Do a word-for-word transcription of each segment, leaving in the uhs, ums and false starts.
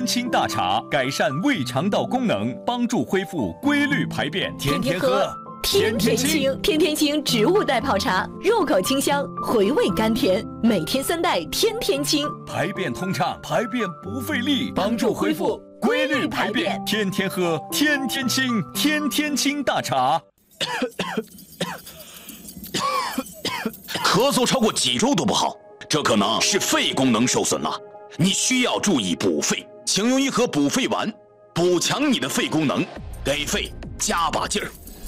清大茶，改善胃肠道功能，帮助恢复规律排便。天天喝， 天天清。天天清植物代泡茶，入口清香，回味甘甜。每天三袋，天天清， 排便通畅，排便不费力，帮助恢复规律排便。天天喝，天天清，天天清大茶。 咳嗽超过几周都不好，这可能是肺功能受损了，你需要注意补肺，请用一盒补肺丸，补强你的肺功能，给肺加把劲儿。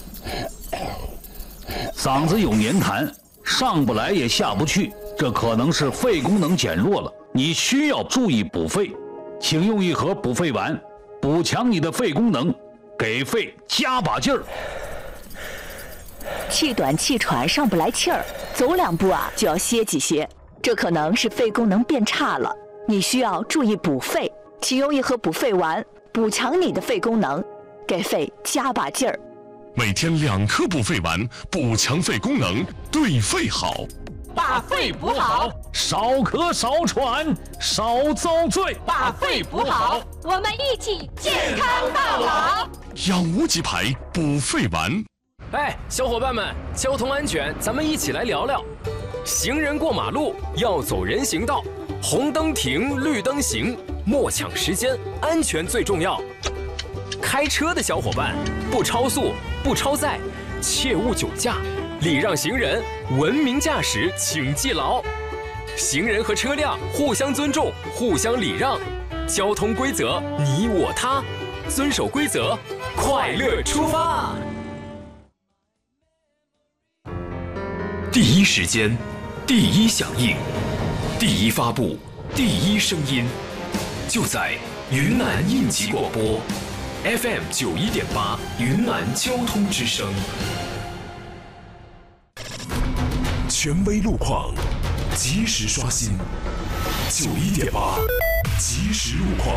嗓子有黏痰，上不来也下不去，这可能是肺功能减弱了，你需要注意补肺，请用一盒补肺丸，补强你的肺功能，给肺加把劲儿。 气短气喘上不来气儿，走两步啊就要歇几歇，这可能是肺功能变差了，你需要注意补肺，请用一盒补肺丸，补强你的肺功能，给肺加把劲儿。 每天两颗补肺丸，补强肺功能，对肺好。 把肺补好， 少咳少喘少遭罪。 把肺补好， 我们一起健康到老。 养无极牌补肺丸。 哎，小伙伴们，交通安全，咱们一起来聊聊。行人过马路要走人行道，红灯停，绿灯行，莫抢时间，安全最重要。开车的小伙伴，不超速，不超载，切勿酒驾，礼让行人，文明驾驶，请记牢。行人和车辆互相尊重，互相礼让，交通规则你我他，遵守规则，快乐出发。 第一时间，第一响应，第一发布，第一声音，就在云南应急广播 F M 九一点八云南交通之声。 权威路况，及时刷新。九一点八，及时路况。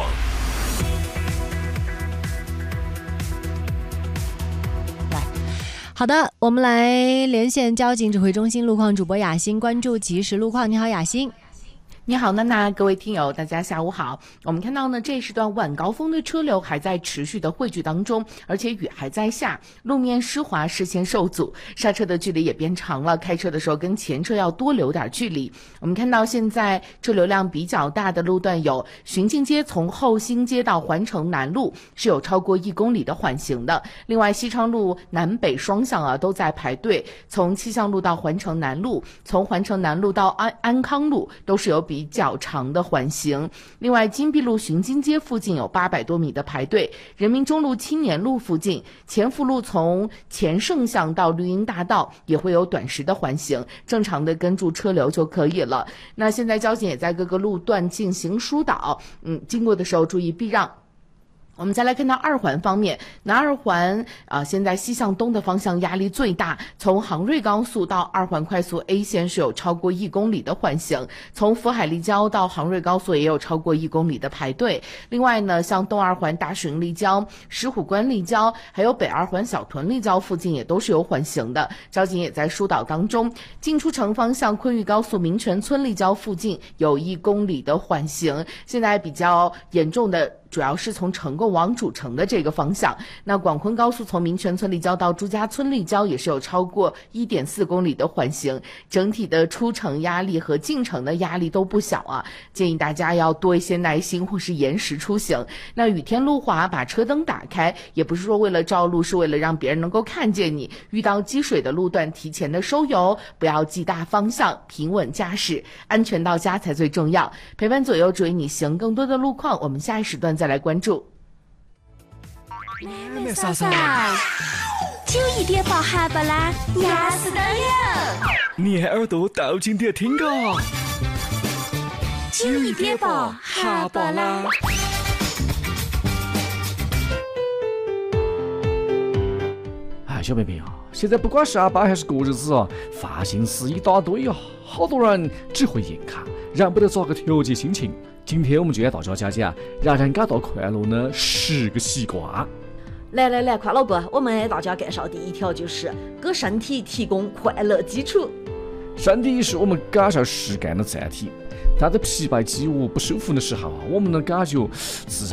好的，我们来连线交警指挥中心路况主播雅欣，关注即时路况。你好，雅欣。 你好，娜娜，各位听友，大家下午好。我们看到呢，这时段晚高峰的车流还在持续的汇聚当中，而且雨还在下，路面湿滑，视线受阻，刹车的距离也变长了，开车的时候跟前车要多留点距离。我们看到现在车流量比较大的路段有巡境街从后兴街到环城南路是有超过一公里的缓行的，另外西昌路南北双向啊都在排队，从七巷路到环城南路，从环城南路到安安康路都是有比比较长的缓行。另外金碧路巡经街附近有八百多米的排队，人民中路青年路附近，前福路从前盛巷到绿荫大道也会有短时的缓行，正常的跟住车流就可以了。那现在交警也在各个路段进行疏导，嗯，经过的时候注意避让。我们再来看到二环方面，南二环啊、呃，现在西向东的方向压力最大，从杭瑞高速到二环快速 A 线是有超过一公里的缓行，从福海立交到杭瑞高速也有超过一公里的排队。另外呢，像东二环大顺立交、石虎关立交，还有北二环小屯立交附近也都是有缓行的，交警也在疏导当中。进出城方向，昆玉高速民权村立交附近有一公里的缓行，现在比较严重的主要是从成贡往主城的这个方向。那广昆高速从民权村立交到朱家村立交也是有超过 一点四公里的缓行，整体的出城压力和进城的压力都不小啊，建议大家要多一些耐心或是延时出行。那雨天路滑，把车灯打开，也不是说为了照路，是为了让别人能够看见你。遇到积水的路段提前的收油，不要记大方向，平稳驾驶，安全到家才最重要。陪伴左右，注意你行。更多的路况我们下一时段再来关注。 妹妹嫂嫂，九一点八哈巴拉压死的人， 你的耳朵倒进点听个。 九一点八哈巴拉。 哎，小妹妹啊，现在不管是阿爸还是过日子啊，发型师一大堆啊，好多人只会验卡，然不得找个调节心情。今天我们就要到教家家，让人感到快乐呢十个西瓜。 来来来，快乐不？我们给大家介绍第一条就是给身体提供快乐基础。 身体是我们感受实感的载体，它的疲惫肌无不舒服的时候，我们能感觉自